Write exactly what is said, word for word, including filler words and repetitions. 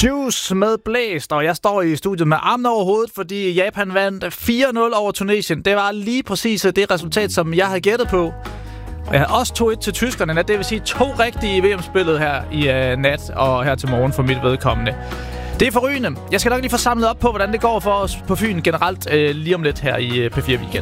Juice med Blæst, og jeg står i studiet med armen over hovedet, fordi Japan vandt fire nul over Tunesien. Det var lige præcis det resultat, som jeg havde gættet på. Og jeg havde også to et til tyskerne, det vil sige to rigtige i V M-spillet her i uh, nat og her til morgen for mit vedkommende. Det er forrygende. Jeg skal nok lige få samlet op på, hvordan det går for os på Fyn generelt uh, lige om lidt her i uh, P fire Weekend.